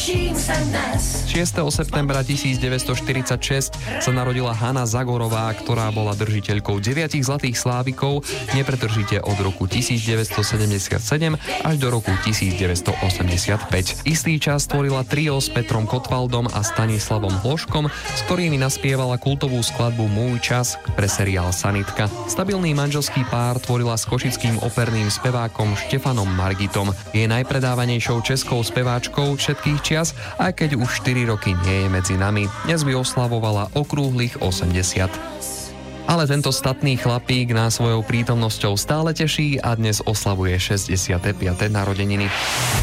6. septembra 1946 sa narodila Hana Zagorová, ktorá bola držiteľkou 9 zlatých slávikov nepretržite od roku 1977 až do roku 1985. Istý čas tvorila trio s Petrom Kotwaldom a Stanislavom Hloškom, s ktorými naspievala kultovú skladbu Môj čas pre seriál Sanitka. Stabilný manželský pár tvorila s košickým operným spevákom Štefanom Margitom. Je najpredávanejšou českou speváčkou všetkých čias, aj keď už 4 roky nie je medzi nami. Dnes by oslavovala okrúhlych 80. Ale tento statný chlapík nás svojou prítomnosťou stále teší a dnes oslavuje 65. narodeniny.